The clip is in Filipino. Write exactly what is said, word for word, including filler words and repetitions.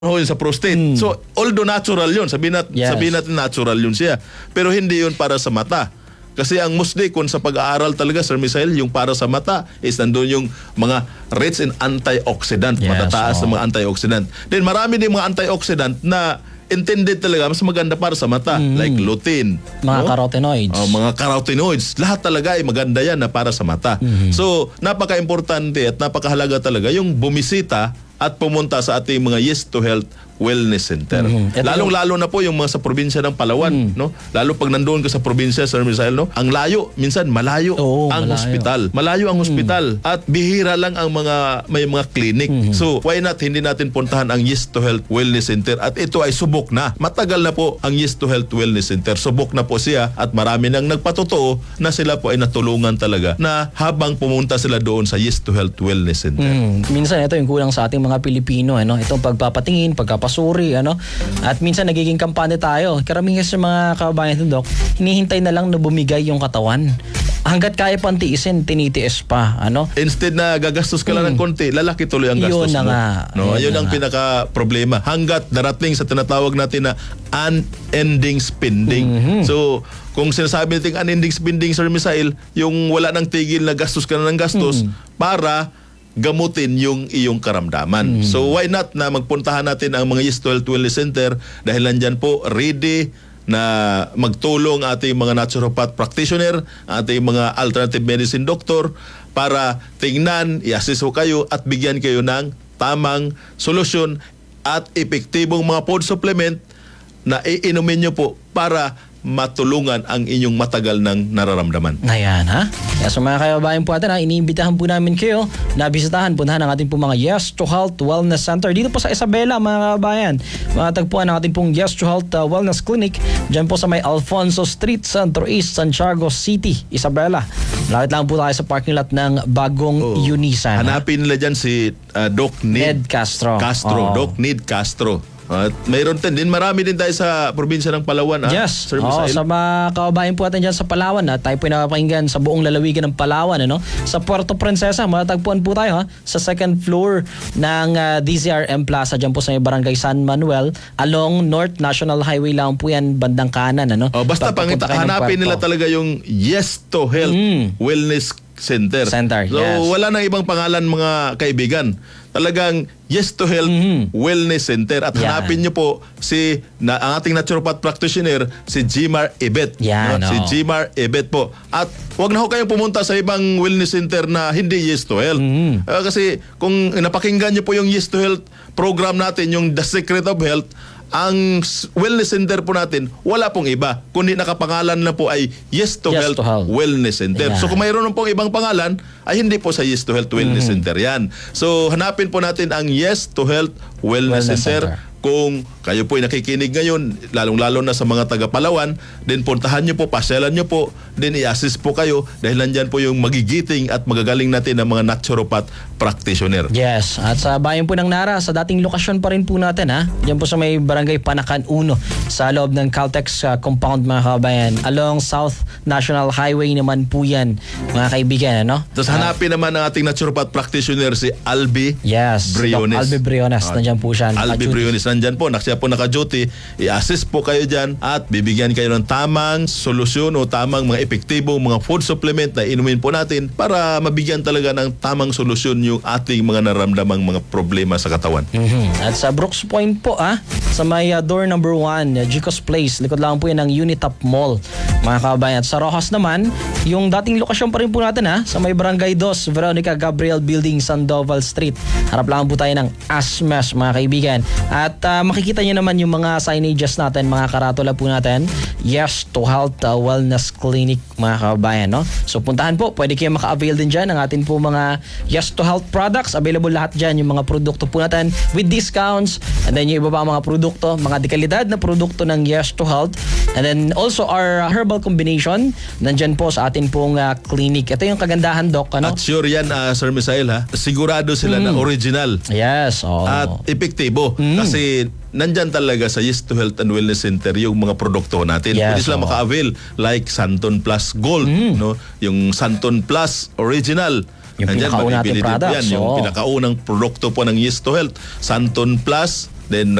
yun sa prostate. Mm. So, although natural yun, sabihin natin, yes. sabihin natin natural yun siya. Pero hindi yun para sa mata. Kasi ang mostly, kung sa pag-aaral talaga, Sir Misael, yung para sa mata is nandun yung mga rich in antioxidant, yes, matataas oh. na mga antioxidant. Then marami din mga antioxidant na intended talaga mas maganda para sa mata, mm. like lutein, mga no? carotenoids. Oh, mga carotenoids. Lahat talaga ay maganda yan na para sa mata. Mm-hmm. So, napaka-importante at napakahalaga talaga yung bumisita at pumunta sa ating mga Yes to Health Wellness Center. Mm-hmm. Lalong-lalo na po yung mga sa probinsya ng Palawan, mm. no? Lalo pag nandoon ka sa probinsya, Sir Misael, no? Ang layo, minsan malayo Oo, ang malayo. hospital. Malayo ang hospital mm. at bihira lang ang mga may mga clinic. Mm-hmm. So, why not hindi natin puntahan ang Yes to Health Wellness Center at ito ay subok na. Matagal na po ang Yes to Health Wellness Center. Subok na po siya at marami nang nagpatotoo na sila po ay natulungan talaga na habang pumunta sila doon sa Yes to Health Wellness Center. Mm. Minsan ito yung kulang sa ating mga Pilipino, ano? Itong pagpapatingin, pagpapasuri, ano? At minsan nagiging kampante tayo. Karamihan sa mga kababayan ng Dok, hinihintay na lang na bumigay yung katawan. Hanggat kaya pang tiisin, tinitiis pa, ano? Instead na gagastos ka lang mm. ng konti, lalaki tuloy ang gastos yun na mo. Nga. No, yun ayun ang pinaka-problema. Hanggat darating sa tinatawag natin na unending spending. Mm-hmm. So, kung sinasabi natin unending spending, Sir Misael, yung wala nang tigil na gastos ka na ng gastos mm-hmm. para gamutin yung iyong karamdaman. Mm. So why not na magpuntahan natin ang mga Yes to Health Wellness Center dahil nandyan po ready na magtulong ating mga naturopath practitioner, ating mga alternative medicine doctor para tingnan, i-assess ho kayo at bigyan kayo ng tamang solusyon at epektibong mga food supplement na iinumin nyo po para matulungan ang inyong matagal ng nararamdaman. Ayan, ha? Kaya sa mga kababayan po natin, ha, iniimbitahan po namin kayo na bisitahan, puntahan ang ating po mga Yes to Health Wellness Center dito po sa Isabela, mga kababayan. Matagpuan ang ating pong Yes to Health uh, Wellness Clinic dyan po sa may Alfonso Street, Centro East, Santiago City, Isabela. Malapit lang po tayo sa parking lot ng Bagong oh, Unisan. Hanapin nila dyan si uh, Doc Ned, Ned Castro. Castro. Oh. Doc Ned Castro. At mayroon din, din marami din tayo sa probinsya ng Palawan. Yes. Sir oh, Misael. sa mga kababayan po natin dyan sa Palawan, ha? Tayo po napapakinggan sa buong lalawigan ng Palawan. Ano? Sa Puerto Princesa, matatagpuan po tayo ha? Sa second floor ng uh, D Z R M Plaza dyan po sa may Barangay San Manuel along North National Highway lang po yan, bandang kanan. Ano? Oh, basta pangita, hanapin nila talaga yung Yes to Health mm. Wellness Center. Center, so, yes. wala nang ibang pangalan mga kaibigan. Talagang Yes to Health mm-hmm. Wellness Center. At yeah. hanapin nyo po si na, ang ating naturopath practitioner, si Jimar Ebet. Yeah, no? no. Si Jimar Ebet po. At wag na ho kayong pumunta sa ibang wellness center na hindi Yes to Health. Mm-hmm. Uh, kasi kung napakinggan nyo po yung Yes to Health program natin, yung The Secret of Health, ang wellness center po natin, wala pong iba. Kundi nakapangalan na po ay Yes to, yes Health, to Health Wellness Center. Yeah. So kung mayroon pong ibang pangalan, ay hindi po sa Yes to Health Wellness mm-hmm. Center yan. So hanapin po natin ang Yes to Health Wellness, Wellness Center. Center. Kung kayo po ay nakikinig ngayon, lalong-lalo na sa mga taga-Palawan, then puntahan nyo po, pasyalan nyo po, then i-assist po kayo dahil nandyan po yung magigiting at magagaling natin ng mga naturopath practitioner. Yes, at sa bayan po ng Nara, sa dating lokasyon pa rin po natin, ha? Diyan po sa may Barangay Panakan uno, sa loob ng Caltex uh, compound, mga kabayan. Along South National Highway naman po yan, mga kaibigan, ano? Tapos uh, hanapin naman ang ating naturopath practitioner, si Albi yes, Briones. Albi Briones, uh, nandyan po siya. Albi Briones, nandyan po, siya po naka-duty, i-assist po kayo dyan at bibigyan kayo ng tamang solusyon o tamang mga epektibong mga food supplement na inumin po natin para mabigyan talaga ng tamang solusyon yung ating mga naramdamang mga problema sa katawan. Mm-hmm. At sa Brooks Point po, ah, sa may uh, door number one, uh, Jicos Place, likod lang po yan ng Unitop Mall, mga kabayan. At sa Rojas naman, yung dating lokasyon pa rin po natin, ha, sa may Barangay dos, Veronica Gabriel Building, Sandoval Street. Harap lang po tayo ng ASMES, mga kaibigan. At uh, makikita nyo naman yung mga signages natin, mga karatula po natin. Yes to Health uh, Wellness Clinic, mga kabayan, no? So puntahan po, pwede kayo maka-avail din dyan ng atin po mga Yes to Health products. Available lahat dyan, yung mga produkto po natin with discounts. And then yung iba pa mga produkto, mga dekalidad na produkto ng Yes to Health. And then also our herbal combination, nandyan po sa atin pong uh, clinic. Ito yung kagandahan, Doc, ano? At sure yan, uh, Sir Misael, ha? Sigurado sila mm. na original. Yes, oh. At epektibo. Mm. Kasi nandyan talaga sa Yes to Health and Wellness Center yung mga produkto natin. Yes, pwede sila oh. maka-avail like Santon Plus Gold, mm. no? Yung Santon Plus Original. Yung pinakauna natin products. Yan, yung oh. pinakaunang produkto po ng Yes to Health. Santon Plus then